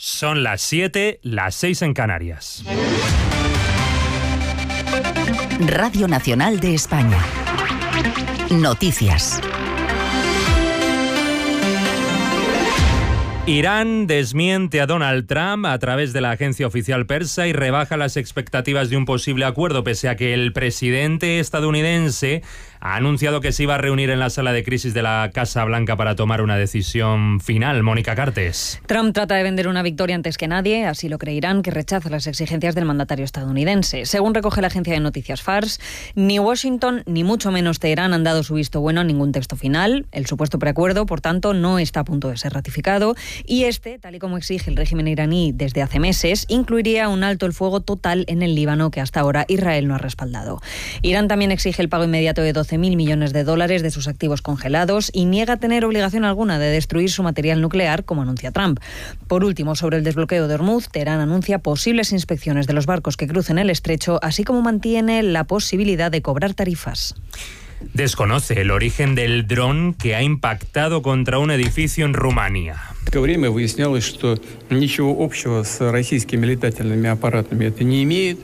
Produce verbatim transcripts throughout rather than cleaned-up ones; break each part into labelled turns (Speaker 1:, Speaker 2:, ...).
Speaker 1: Son las siete, las seis en Canarias.
Speaker 2: Radio Nacional de España. Noticias.
Speaker 1: Irán desmiente a Donald Trump a través de la agencia oficial persa y rebaja las expectativas de un posible acuerdo, pese a que el presidente estadounidense ha anunciado que se iba a reunir en la sala de crisis de la Casa Blanca para tomar una decisión final. Mónica Cartes.
Speaker 3: Trump trata de vender una victoria antes que nadie, así lo cree Irán, que rechaza las exigencias del mandatario estadounidense. Según recoge la agencia de noticias Fars, ni Washington ni mucho menos Teherán han dado su visto bueno a ningún texto final. El supuesto preacuerdo, por tanto, no está a punto de ser ratificado y este, tal y como exige el régimen iraní desde hace meses, incluiría un alto el fuego total en el Líbano que hasta ahora Israel no ha respaldado. Irán también exige el pago inmediato de doce mil millones de dólares de sus activos congelados y niega tener obligación alguna de destruir su material nuclear, como anuncia Trump. Por último, sobre el desbloqueo de Hormuz, Teherán anuncia posibles inspecciones de los barcos que crucen el estrecho, así como mantiene la posibilidad de cobrar tarifas.
Speaker 1: Desconoce el origen del dron que ha impactado contra un edificio en Rumanía.
Speaker 4: В то время выяснялось, что ничего общего с российскими летательными аппаратами это не имеет.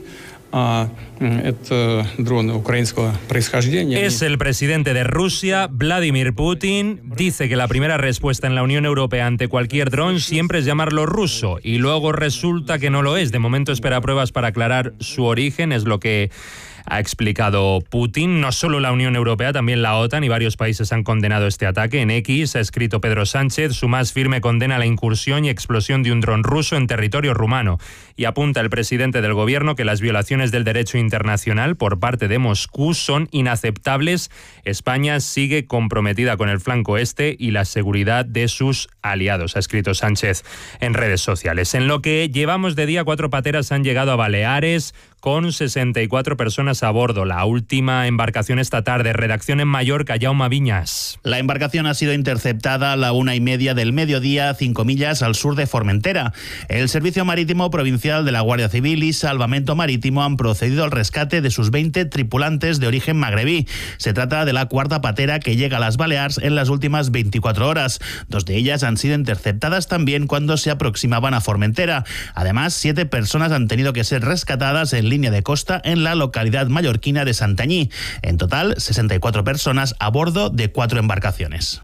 Speaker 1: Es el presidente de Rusia, Vladimir Putin. Dice que la primera respuesta en la Unión Europea ante cualquier dron siempre es llamarlo ruso y luego resulta que no lo es. De momento espera pruebas para aclarar su origen, es lo que ha explicado Putin. No solo la Unión Europea, también la OTAN y varios países han condenado este ataque. En X ha escrito Pedro Sánchez su más firme condena a la incursión y explosión de un dron ruso en territorio rumano. Y apunta el presidente del gobierno que las violaciones del derecho internacional por parte de Moscú son inaceptables. España sigue comprometida con el flanco este y la seguridad de sus aliados, ha escrito Sánchez en redes sociales. En lo que llevamos de día, cuatro pateras han llegado a Baleares con sesenta y cuatro personas a bordo. La última embarcación esta tarde. Redacción en Mallorca, Jaume Viñas.
Speaker 5: La embarcación ha sido interceptada a la una y media del mediodía, cinco millas al sur de Formentera. El Servicio Marítimo Provincial de la Guardia Civil y Salvamento Marítimo han procedido al rescate de sus veinte tripulantes de origen magrebí. Se trata de la cuarta patera que llega a las Baleares en las últimas veinticuatro horas. Dos de ellas han sido interceptadas también cuando se aproximaban a Formentera. Además, siete personas han tenido que ser rescatadas en línea de costa en la localidad mallorquina de Santanyí. En total, sesenta y cuatro personas a bordo de cuatro embarcaciones.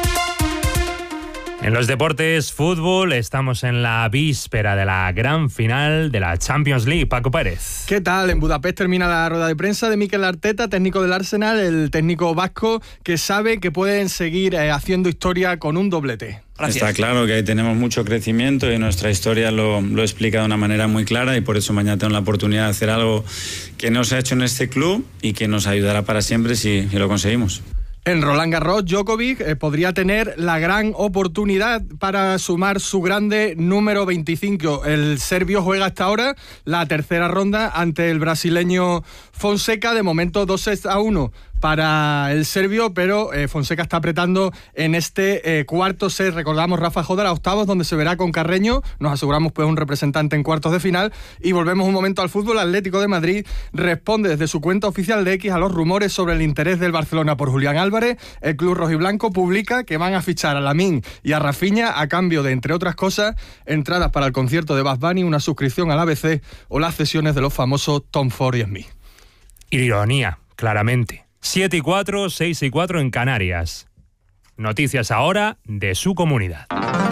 Speaker 1: En los deportes, fútbol, estamos en la víspera de la gran final de la Champions League. Paco Pérez.
Speaker 6: ¿Qué tal? En Budapest termina la rueda de prensa de Mikel Arteta, técnico del Arsenal, el técnico vasco que sabe que pueden seguir eh, haciendo historia con un doblete.
Speaker 7: Gracias. Está claro que ahí tenemos mucho crecimiento y nuestra historia lo, lo explica de una manera muy clara y por eso mañana tengo la oportunidad de hacer algo que no se ha hecho en este club y que nos ayudará para siempre si, si lo conseguimos.
Speaker 6: En Roland Garros, Djokovic eh, podría tener la gran oportunidad para sumar su grande número veinticinco. El serbio juega hasta ahora la tercera ronda ante el brasileño Fonseca. De momento dos sets a uno para el serbio, pero eh, Fonseca está apretando en este eh, cuarto set. Recordamos Rafa Jodar a octavos, donde se verá con Carreño. Nos aseguramos pues un representante en cuartos de final. Y volvemos un momento al fútbol. Atlético de Madrid responde desde su cuenta oficial de X a los rumores sobre el interés del Barcelona por Julián Álvarez. El club rojiblanco publica que van a fichar a Lamine y a Rafinha a cambio de, entre otras cosas, entradas para el concierto de Bad Bunny, una suscripción al A B C o las cesiones de los famosos Tom Ford y Smith.
Speaker 1: Ironía, claramente. siete y cuatro, seis y cuatro en Canarias. Noticias ahora de su comunidad.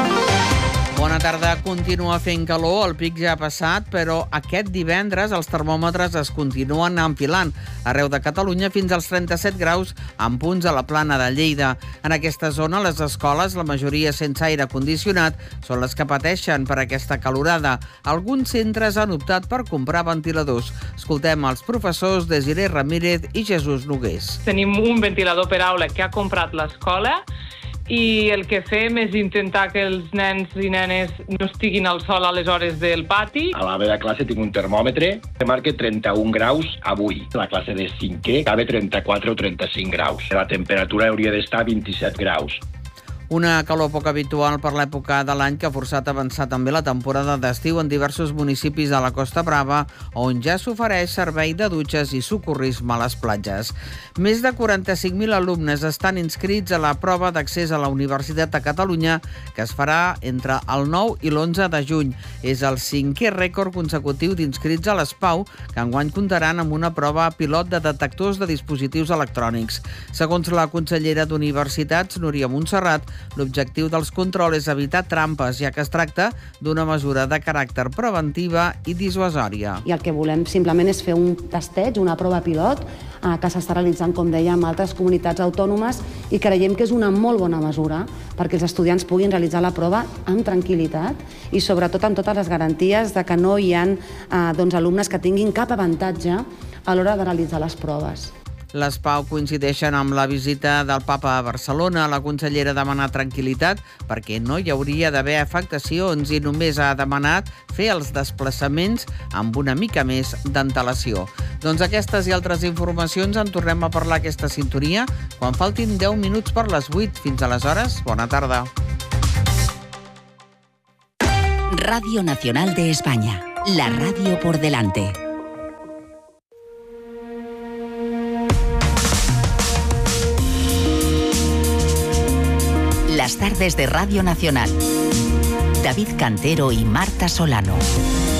Speaker 8: Bona tarda. Continua fent calor, el pic ja ha passat, però aquest divendres els termòmetres es continuen empilant arreu de Catalunya fins als trenta-set graus en punts a la plana de Lleida. En aquesta zona, les escoles, la majoria sense aire condicionat, són les que pateixen per aquesta calorada. Alguns centres han optat per comprar ventiladors. Escoltem els professors Desiree Ramírez i Jesús Nogués.
Speaker 9: Tenim un ventilador per aula que ha comprat l'escola i el que fem és intentar que els nens i nenes no estiguin al sol a les hores del pati.
Speaker 10: A la meva classe tinc un termòmetre que marca trenta-un graus avui. La classe de cinquè cabe trenta-quatre o trenta-cinc graus. La temperatura hauria d'estar a vint-i-set graus.
Speaker 8: Una calor poc habitual per l'època de l'any que ha forçat a avançar també la temporada d'estiu en diversos municipis de la Costa Brava, on ja s'ofereix servei de dutxes i socorrisme a les platges. Més de quaranta-cinc mil alumnes estan inscrits a la prova d'accés a la Universitat de Catalunya, que es farà entre el nou i l'onze de juny. És el cinquè rècord consecutiu d'inscrits a l'ESPAU, que enguany comptaran amb una prova pilot de detectors de dispositius electrònics. Segons la consellera d'Universitats, Núria Montserrat, l'objectiu dels controls és evitar trampes, ja que es tracta d'una mesura de caràcter preventiva i dissuasòria.
Speaker 11: I el que volem simplement és fer un tasteig, una prova pilot, eh, que s'està realitzant, com dèiem, en altres comunitats autònomes i creiem que és una molt bona mesura perquè els estudiants puguin realitzar la prova amb tranquil·litat i sobretot amb totes les garanties de que no hi ha eh, doncs, alumnes que tinguin cap avantatge a l'hora de realitzar les proves.
Speaker 8: Les PAU coincideixen amb la visita del Papa a Barcelona. La consellera ha demanat tranquil·litat perquè no hi hauria d'haver afectacions i només ha demanat fer els desplaçaments amb una mica més d'antelació. Doncs aquestes i altres informacions en tornem a parlar aquesta sintonia quan faltin deu minuts per les vuit. Fins aleshores, bona tarda.
Speaker 2: Radio Nacional de España, la radio por delante. Las tardes de Radio Nacional. David Cantero y Marta Solano.